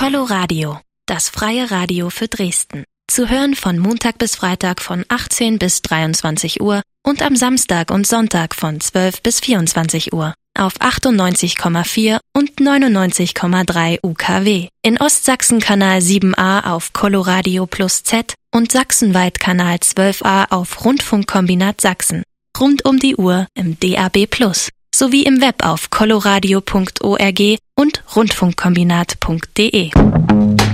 Coloradio, das freie Radio für Dresden. Zu hören von Montag bis Freitag von 18 bis 23 Uhr und am Samstag und Sonntag von 12 bis 24 Uhr auf 98,4 und 99,3 UKW. In Ostsachsen Kanal 7a auf Coloradio Plus Z und sachsenweit Kanal 12a auf Rundfunkkombinat Sachsen. Rund um die Uhr im DAB Plus sowie im Web auf coloradio.org und rundfunkkombinat.de.